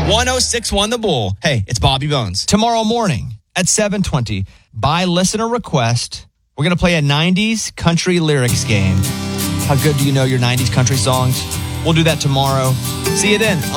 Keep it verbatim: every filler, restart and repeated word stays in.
one oh six point one The Bull. Hey, it's Bobby Bones. Tomorrow morning at seven twenty, by listener request, we're going to play a nineties country lyrics game. How good do you know your nineties country songs? We'll do that tomorrow. See you then.